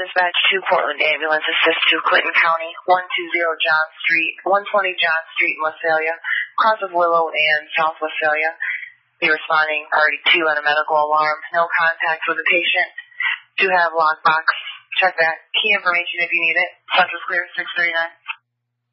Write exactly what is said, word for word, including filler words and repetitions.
dispatch to Portland Ambulance Assist to Clinton County, one twenty John Street, one twenty John Street, Westphalia, cross of Willow and South Westphalia. Be responding priority two on a medical alarm. No contact with the patient. Do have lockbox. Check that. Key information if you need it. Central's clear, six thirty-nine.